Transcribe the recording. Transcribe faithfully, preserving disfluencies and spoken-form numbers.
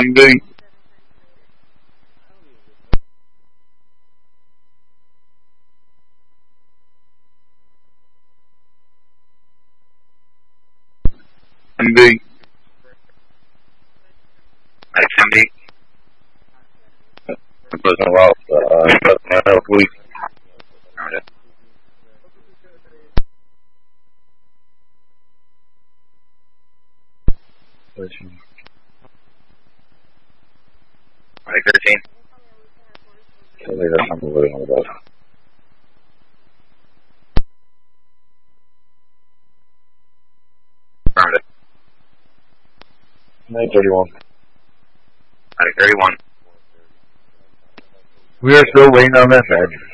M B. M B. Alex M B. President Ross, uh, President of Police. Alright. thirteen. Alright, thirteen. Okay, that's not moving on the bus. Affirmative. nine thirty-one. Alright, thirty-one. We are still waiting on that badge.